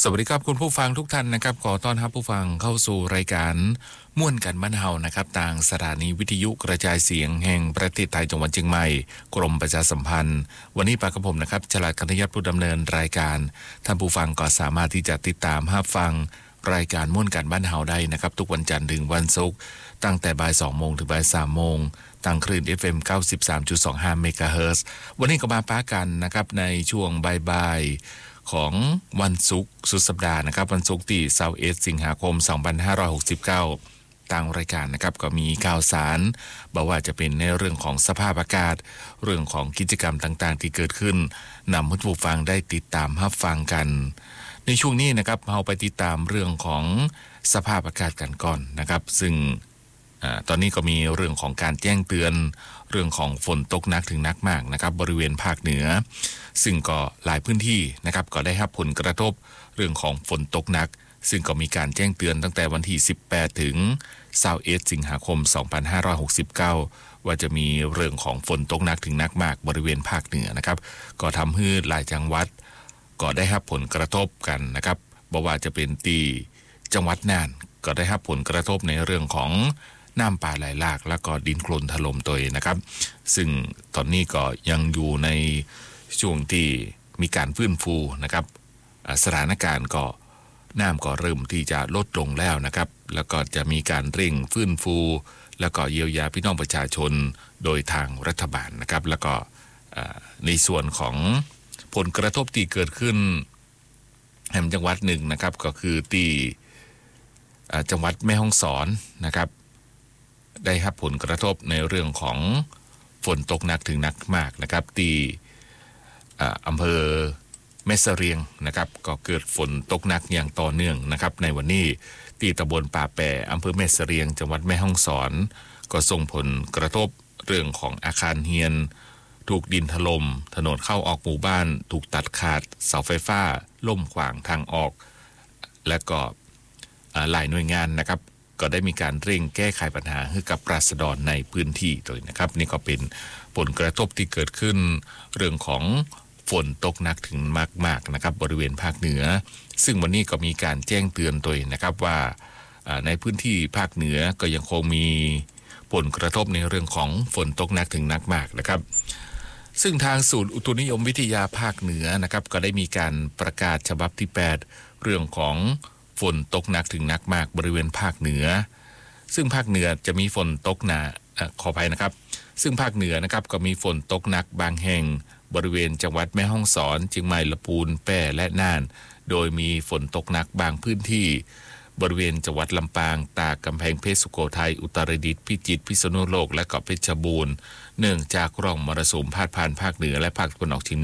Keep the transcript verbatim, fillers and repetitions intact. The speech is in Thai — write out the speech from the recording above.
สวัสดีครับคุณผู้ฟังทุกท่านนะครับขอต้อนรับผู้ฟังเข้าสู่รายการม่วนกันบ้านเฮานะครับทางสถานีวิทยุกระจายเสียงแห่งประเทศไทยจังหวัดเชียงใหม่กรมประชาสัมพันธ์วันนี้ปากระผมนะครับฉลาดกัญญาผู้ดำเนินรายการท่านผู้ฟังก็สามารถที่จะติดตามรับฟังรายการม่วนกันบ้านเฮาได้นะครับทุกวันจันทร์ถึงวันศุกร์ตั้งแต่บ่ายสองโมงถึงบ่ายสามโมงทางคลื่น เอฟ เอ็ม เก้าสิบสามจุดสองห้า เมกะเฮิรตซ์วันนี้ก็มาป้ากันนะครับในช่วงบ่ายๆของวันศุกร์สุดสัปดาห์นะครับวันศุกร์ที่ยี่สิบเอ็ดสิงหาคมสองพันห้าร้อยหกสิบเก้าทางรายการนะครับก็มีข่าวสารบอกว่าจะเป็นในเรื่องของสภาพอากาศเรื่องของกิจกรรมต่างๆที่เกิดขึ้นนำผู้ฟังได้ติดตามรับฟังกันในช่วงนี้นะครับเราไปติดตามเรื่องของสภาพอากาศกันก่อนนะครับซึ่งตอนนี้ก็มีเรื่องของการแจ้งเตือนเรื่องของฝนตกหนักถึงหนักมากนะครับบริเวณภาคเหนือซึ่งก็หลายพื้นที่นะครับก็ได้รับผลกระทบเรื่องของฝนตกหนักซึ่งก็มีการแจ้งเตือนตั้งแต่วันที่สิบแปดถึงยี่สิบเอ็ดสิงหาคมสองพันห้าร้อยหกสิบเก้าว่าจะมีเรื่องของฝนตกหนักถึงหนักมากบริเวณภาคเหนือนะครับก็ทำให้หลายจังหวัดก็ได้รับผลกระทบกันนะครับบ่ว่าจะเป็นที่จังหวัดน่านก็ได้รับผลกระทบในเรื่องของน้ำป่าไหลหลากแล้วก็ดินโคลนถล่มตัวเองนะครับซึ่งตอนนี้ก็ยังอยู่ในช่วงที่มีการฟื้นฟูนะครับสถานการณ์ก็น้ำก็เริ่มที่จะลดลงแล้วนะครับแล้วก็จะมีการเร่งฟื้นฟูแล้วก็เยียวยาพี่น้องประชาชนโดยทางรัฐบาลนะครับแล้วก็ในส่วนของผลกระทบที่เกิดขึ้นแห่งจังหวัดหนึ่งนะครับก็คือที่จังหวัดแม่ฮ่องสอนนะครับได้รับผลกระทบในเรื่องของฝนตกหนักถึงหนักมากนะครับที่อำเภอแม่เสรียงนะครับก็เกิดฝนตกหนักอย่างต่อเนื่องนะครับในวันนี้ที่ตำบลป่าแปะอำเภอแม่เสรียงจังหวัดแม่ฮ่องสอนก็ส่งผลกระทบเรื่องของอาคารเฮียนถูกดินถล่มถนนเข้าออกหมู่บ้านถูกตัดขาดเสาไฟฟ้าล่มขวางทางออกและก็หลายหน่วยงานนะครับก็ได้มีการเร่งแก้ไขปัญหาให้กับราษฎรในพื้นที่โดยนะครับนี่ก็เป็นผลกระทบที่เกิดขึ้นเรื่องของฝนตกหนักถึงมากๆนะครับบริเวณภาคเหนือซึ่งวันนี้ก็มีการแจ้งเตือนโดยนะครับว่าในพื้นที่ภาคเหนือก็ยังคงมีผลกระทบในเรื่องของฝนตกหนักถึงหนักมากนะครับซึ่งทางศูนย์อุตุนิยมวิทยาภาคเหนือนะครับก็ได้มีการประกาศฉบับที่แปดเรื่องของฝนตกหนักถึงหนักมากบริเวณภาคเหนือซึ่งภาคเหนือจะมีฝนตกหนาขออภัยนะครับซึ่งภาคเหนือนะครับก็มีฝนตกหนักบางแห่งบริเวณจังหวัดแม่ฮ่องสอนเชียงใหม่ลำพูนแพร่และน่านโดยมีฝนตกหนักบางพื้นที่บริเวณจังหวัดลำปางตากกำแพงเพชรสุโขทัยอุตรดิตถ์พิจิตรพิษณุโลกและก็เพชรบูรณ์เนื่องจากร่องมรสุมพาดผ่านภาคเหนือและภาคตะวันออกเฉียง